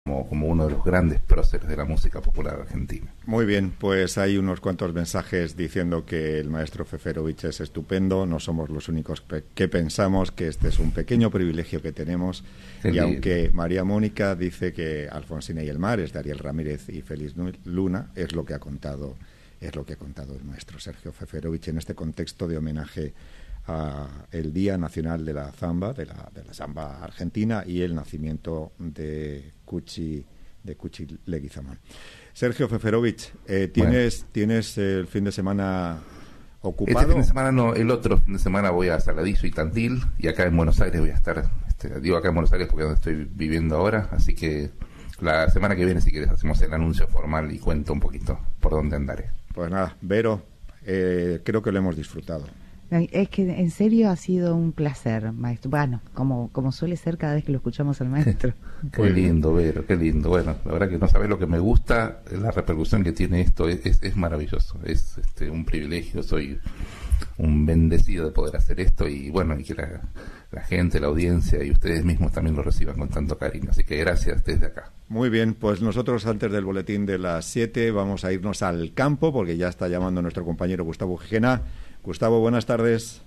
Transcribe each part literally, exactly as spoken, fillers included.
como, como uno de los grandes próceres de la música popular argentina. Muy bien, pues hay unos cuantos mensajes diciendo que el maestro Feferovich es estupendo, no somos los únicos pe- que pensamos que este es un pequeño privilegio que tenemos. Sí, y aunque María Mónica dice que Alfonsina y el mar es de Ariel Ramírez y Félix Luna, es lo que ha contado, es lo que ha contado el maestro Sergio Feferovich en este contexto de homenaje a el Día Nacional de la Zamba, de la, de la Zamba argentina, y el nacimiento de Cuchi, de Cuchi Leguizamón. Sergio Feferovich, eh, ¿tienes, bueno. ¿tienes el fin de semana ocupado? Este fin de semana no, el otro fin de semana voy a Saladillo y Tandil, y acá en Buenos Aires voy a estar, este, digo acá en Buenos Aires porque es donde estoy viviendo ahora, así que la semana que viene, si quieres, hacemos el anuncio formal y cuento un poquito por dónde andaré. Pues nada, Vero, eh, creo que lo hemos disfrutado. Es que en serio ha sido un placer, maestro. Bueno, como como suele ser cada vez que lo escuchamos al maestro. Qué lindo, Vero, qué lindo. Bueno, la verdad que no sabes lo que me gusta, la repercusión que tiene esto, es, es, es maravilloso. Es este un privilegio, soy un bendecido de poder hacer esto y bueno, y que la, la gente, la audiencia y ustedes mismos también lo reciban con tanto cariño. Así que gracias desde acá. Muy bien, pues nosotros antes del boletín de las siete vamos a irnos al campo porque ya está llamando nuestro compañero Gustavo Gijena. Gustavo, buenas tardes.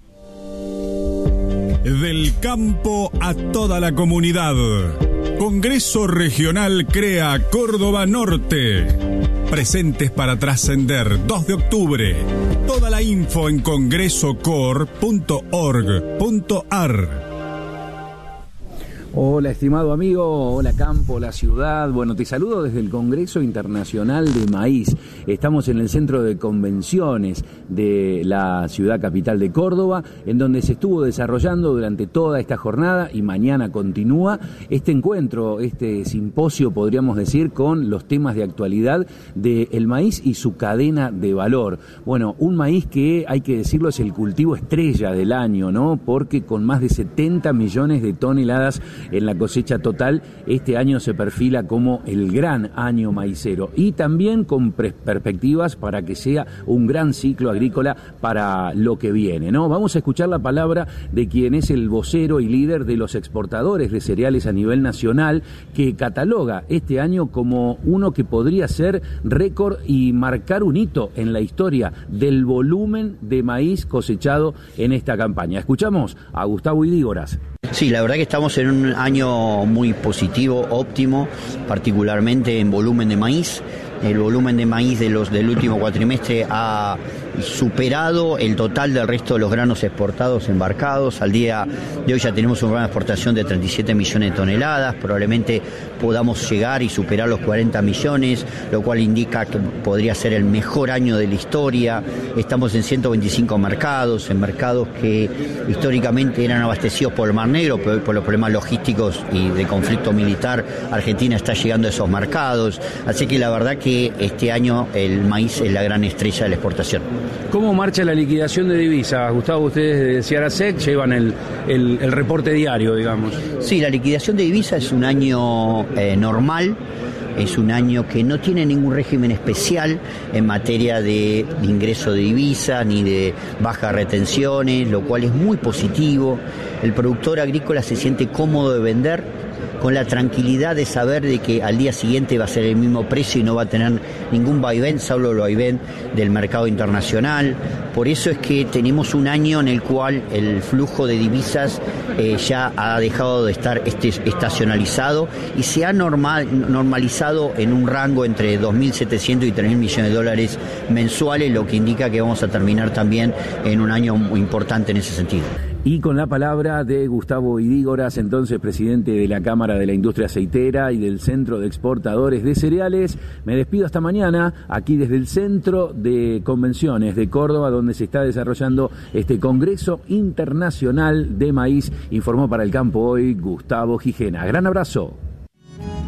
Del campo a toda la comunidad. Congreso Regional Crea Córdoba Norte. Presentes para trascender, dos de octubre. Toda la info en congreso cor punto org punto ar. Hola, estimado amigo, hola campo, hola ciudad. Bueno, te saludo desde el Congreso Internacional de Maíz. Estamos en el centro de convenciones de la ciudad capital de Córdoba, en donde se estuvo desarrollando durante toda esta jornada y mañana continúa este encuentro, este simposio, podríamos decir, con los temas de actualidad del maíz y su cadena de valor. Bueno, un maíz que, hay que decirlo, es el cultivo estrella del año, ¿no? Porque con más de setenta millones de toneladas en la cosecha total, este año se perfila como el gran año maicero y también con pre- perspectivas para que sea un gran ciclo agrícola para lo que viene, ¿no? Vamos a escuchar la palabra de quien es el vocero y líder de los exportadores de cereales a nivel nacional, que cataloga este año como uno que podría ser récord y marcar un hito en la historia del volumen de maíz cosechado en esta campaña. Escuchamos a Gustavo Idígoras. Sí, la verdad que estamos en un año muy positivo, óptimo, particularmente en volumen de maíz. El volumen de maíz de los del último cuatrimestre ha superado el total del resto de los granos exportados embarcados. Al día de hoy ya tenemos una gran exportación de treinta y siete millones de toneladas, probablemente podamos llegar y superar los cuarenta millones, lo cual indica que podría ser el mejor año de la historia. Estamos en ciento veinticinco mercados, en mercados que históricamente eran abastecidos por el Mar Negro, pero hoy por los problemas logísticos y de conflicto militar, Argentina está llegando a esos mercados. Así que la verdad que este año el maíz es la gran estrella de la exportación. ¿Cómo marcha la liquidación de divisas? Gustavo, ustedes de Ciarasec llevan el, el, el reporte diario, digamos. Sí, la liquidación de divisas es un año eh, normal. Es un año que no tiene ningún régimen especial en materia de ingreso de divisas ni de bajas retenciones, lo cual es muy positivo. El productor agrícola se siente cómodo de vender, con la tranquilidad de saber de que al día siguiente va a ser el mismo precio y no va a tener ningún vaivén, solo el vaivén del mercado internacional. Por eso es que tenemos un año en el cual el flujo de divisas eh, ya ha dejado de estar este, estacionalizado y se ha normal, normalizado en un rango entre dos mil setecientos y tres mil millones de dólares mensuales, lo que indica que vamos a terminar también en un año muy importante en ese sentido. Y con la palabra de Gustavo Idígoras, entonces presidente de la Cámara de la Industria Aceitera y del Centro de Exportadores de Cereales, me despido hasta mañana, aquí desde el Centro de Convenciones de Córdoba, donde se está desarrollando este Congreso Internacional de Maíz. Informó para El Campo hoy Gustavo Gijena. Gran abrazo.